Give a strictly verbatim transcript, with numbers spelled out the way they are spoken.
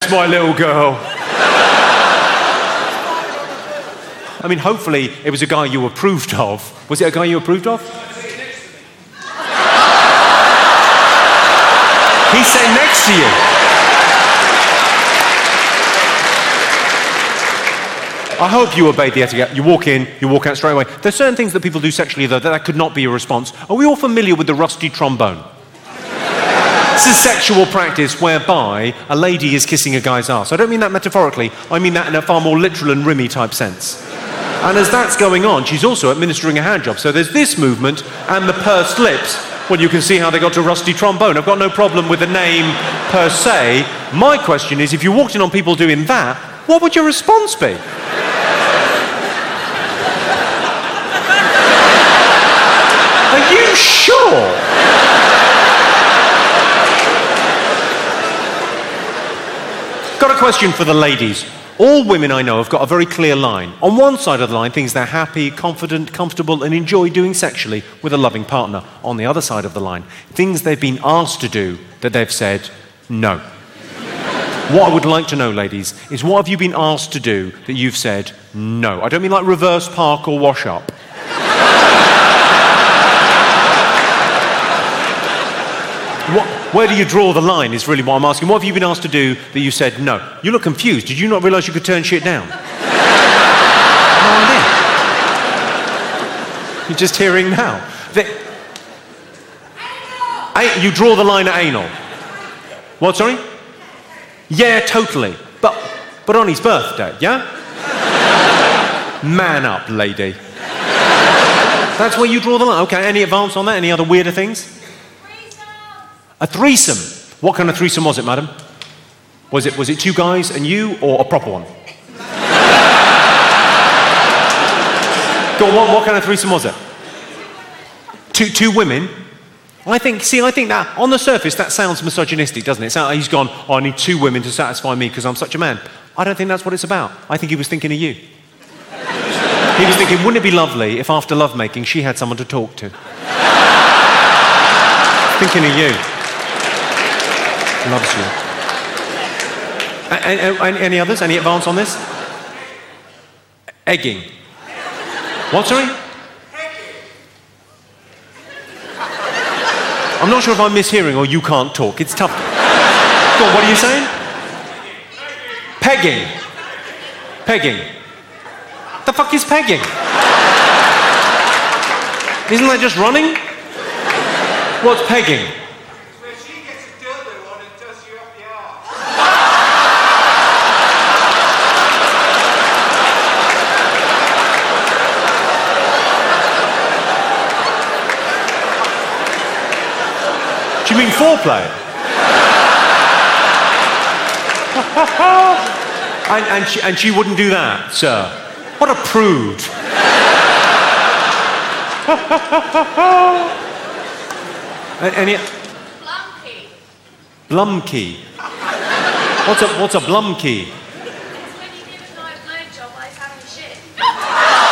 Yes, my little girl. I mean, hopefully it was a guy you approved of. Was it a guy you approved of? He's sitting next to you. I hope you obeyed the etiquette. You walk in, you walk out straight away. There's certain things that people do sexually, though, that, that could not be a response. Are we all familiar with the rusty trombone? This is sexual practice whereby a lady is kissing a guy's arse. I don't mean that metaphorically. I mean that in a far more literal and rimmy type sense. And as that's going on, she's also administering a hand job. So there's this movement and the pursed lips. Well, you can see how they got to rusty trombone. I've got no problem with the name per se. My question is, if you walked in on people doing that, what would your response be? Are you sure? Got a question for the ladies. All women I know have got a very clear line. On one side of the line, things they're happy, confident, comfortable, and enjoy doing sexually with a loving partner. On the other side of the line, things they've been asked to do that they've said no. What I would like to know, ladies, is what have you been asked to do that you've said no? I don't mean like reverse park or wash up. What, where do you draw the line is really what I'm asking. What have you been asked to do that you said no? You look confused. Did you not realise you could turn shit down? No idea. You're just hearing now. The, a, you draw the line at anal. What, sorry? Yeah, totally. But, but on his birthday, yeah? Man up, lady. That's where you draw the line. Okay, any advance on that? Any other weirder things? A threesome. What kind of threesome was it, madam? Was it was it two guys and you, or a proper one? Go on, what, what kind of threesome was it? Two two women? I think, see, I think that, on the surface, that sounds misogynistic, doesn't it? So he's gone, oh, I need two women to satisfy me because I'm such a man. I don't think that's what it's about. I think he was thinking of you. He was thinking, wouldn't it be lovely if after lovemaking she had someone to talk to? Thinking of you. Loves you. A- a- a- any others? Any advance on this? Egging. What, sorry? I'm not sure if I'm mishearing or you can't talk. It's tough. Go on, what are you saying? Pegging. Pegging. The fuck is pegging? Isn't that just running? What's pegging? Where she gets a dildo on and does you up the arse. Do you mean foreplay? and, and, she, and she wouldn't do that, sir. What a prude. Any? Blumkey. Blumkey. What's a what's a blumkey?